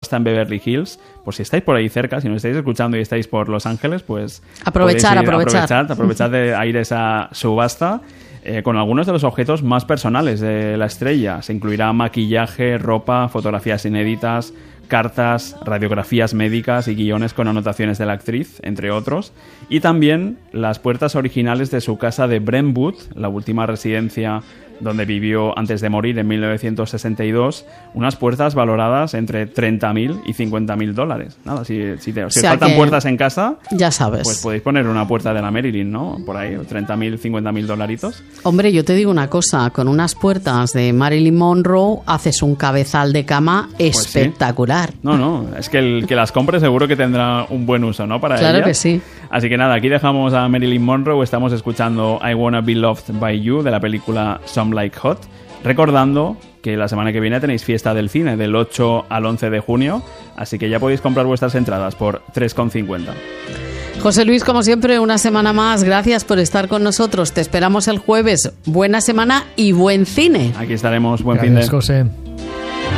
está en Beverly Hills. Pues si estáis por ahí cerca, si nos estáis escuchando y estáis por Los Ángeles, pues aprovechad de ir a esa subasta con algunos de los objetos más personales de la estrella. Se incluirá maquillaje, ropa, fotografías inéditas, cartas, radiografías médicas y guiones con anotaciones de la actriz, entre otros, y también las puertas originales de su casa de Brentwood, la última residencia donde vivió antes de morir en 1962, unas puertas valoradas entre $30,000 y $50,000. Nada, si os faltan puertas en casa, ya sabes, pues podéis poner una puerta de la Marilyn, ¿no? Por ahí, $30,000, $50,000. Hombre, yo te digo una cosa, con unas puertas de Marilyn Monroe haces un cabezal de cama espectacular. Sí. No, es que el que las compre seguro que tendrá un buen uso, ¿no? Para claro ellas. Que sí. Así que nada, aquí dejamos a Marilyn Monroe, estamos escuchando I Wanna Be Loved by You de la película Some Like Hot, recordando que la semana que viene tenéis fiesta del cine del 8 al 11 de junio, así que ya podéis comprar vuestras entradas por $3,50. José Luis, como siempre, una semana más, gracias por estar con nosotros, te esperamos el jueves, buena semana y buen cine. Aquí estaremos, buen Gracias, fin de... José.